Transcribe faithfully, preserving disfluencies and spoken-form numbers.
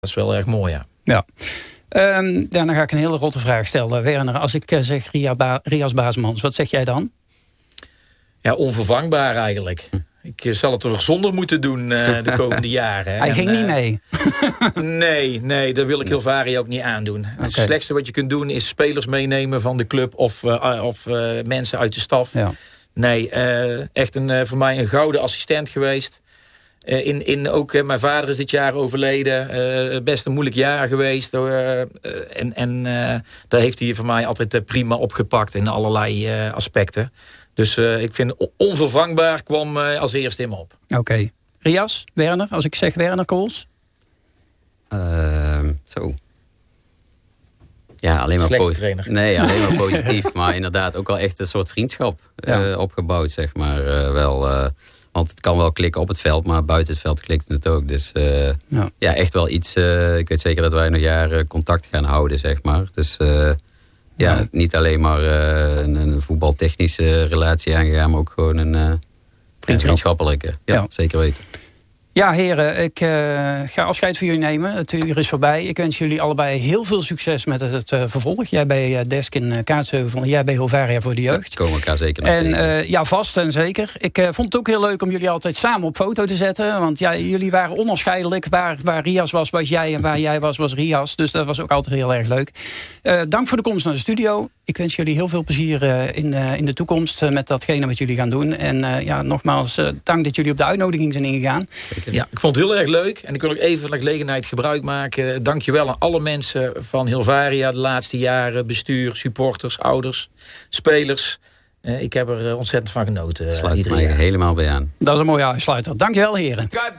Dat is wel erg mooi, ja. Ja. Um, ja, dan ga ik een hele rotte vraag stellen. Werner, als ik zeg Ria ba- Rias Basemans, wat zeg jij dan? Ja, onvervangbaar eigenlijk. Ik zal het er zonder moeten doen uh, de komende jaren. Hij en, ging uh, niet mee. nee, nee, dat wil ik Hilvaria ook niet aandoen. Okay. Het slechtste wat je kunt doen is spelers meenemen van de club of, uh, of uh, mensen uit de staf. Ja. Nee, uh, echt een, uh, voor mij een gouden assistent geweest. Uh, in, in ook, uh, mijn vader is dit jaar overleden. Uh, best een moeilijk jaar geweest. Uh, uh, en en uh, daar heeft hij voor mij altijd uh, prima opgepakt in allerlei uh, aspecten. Dus uh, ik vind onvervangbaar kwam uh, als eerste in me op. Oké. Okay. Rias, Werner, als ik zeg Werner Kools? Uh, zo. Ja, alleen maar, po- nee, alleen maar positief. Maar inderdaad ook wel echt een soort vriendschap uh, ja. opgebouwd, zeg maar. Uh, wel, uh, want het kan wel klikken op het veld, maar buiten het veld klikt het ook. Dus uh, ja. ja, echt wel iets. Uh, ik weet zeker dat wij nog jaren contact gaan houden, zeg maar. Dus uh, ja, ja, niet alleen maar uh, een, een voetbaltechnische relatie aangegaan, maar ook gewoon een, uh, een vriendschappelijke. Ja, ja, zeker weten. Ja, heren, ik uh, ga afscheid van jullie nemen. Het uur is voorbij. Ik wens jullie allebei heel veel succes met het, het uh, vervolg. Jij bij uh, Desk in uh, Kaatsheuvel en jij bij Hilvaria voor de jeugd. Ja, komen elkaar zeker nog en uh, ja, vast en zeker. Ik uh, vond het ook heel leuk om jullie altijd samen op foto te zetten. Want ja, jullie waren onafscheidelijk. Waar, waar Rias was, was jij. En waar jij was, was Rias. Dus dat was ook altijd heel erg leuk. Uh, dank voor de komst naar de studio. Ik wens jullie heel veel plezier uh, in, uh, in de toekomst uh, met datgene wat jullie gaan doen. En uh, ja, nogmaals, uh, dank dat jullie op de uitnodiging zijn ingegaan. Ja, ik vond het heel erg leuk. En ik wil ook even van de gelegenheid gebruik maken. Dank je wel aan alle mensen van Hilvaria de laatste jaren. Bestuur, supporters, ouders, spelers. Uh, ik heb er ontzettend van genoten. Sluit mij helemaal bij aan. Dat is een mooie afsluiter. Dank je wel, heren.